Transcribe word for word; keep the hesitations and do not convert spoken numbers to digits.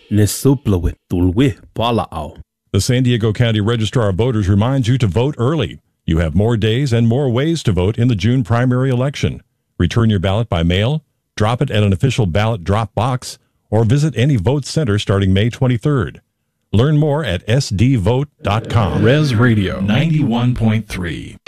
Nesuplawit tulwi palao. The San Diego County Registrar of Voters reminds you to vote early. You have more days and more ways to vote in the June primary election. Return your ballot by mail, drop it at an official ballot drop box, or visit any vote center starting May twenty-third. Learn more at s d vote dot com. Res Radio ninety-one point three.